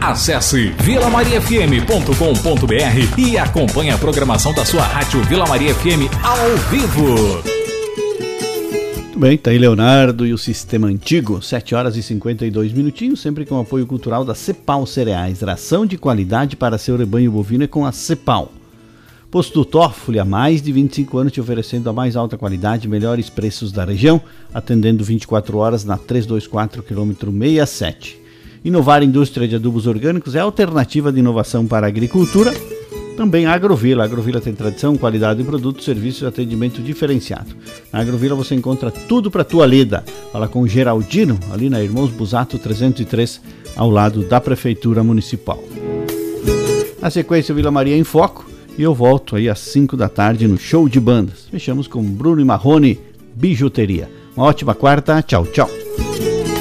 Acesse vilamariafm.com.br e acompanhe a programação da sua rádio Vila Maria FM ao vivo. Muito bem, tá aí Leonardo e o Sistema Antigo, 7 horas e 52 minutinhos, sempre com apoio cultural da Cepal Cereais. Ração de qualidade para seu rebanho bovino é com a Cepal. Posto Toffoli, há mais de 25 anos te oferecendo a mais alta qualidade e melhores preços da região, atendendo 24 horas na 324 km 67. Inovar Indústria de Adubos Orgânicos é a alternativa de inovação para a agricultura. Também a Agrovila. A Agrovila tem tradição, qualidade de produtos, serviços e atendimento diferenciado. Na Agrovila você encontra tudo para tua lida. Fala com o Geraldino, ali na Irmãos Busato 303, ao lado da Prefeitura Municipal. Na sequência, Vila Maria em Foco. E eu volto aí às 5 da tarde no Show de Bandas. Fechamos com Bruno e Marrone, Bijuteria. Uma ótima quarta. Tchau, tchau.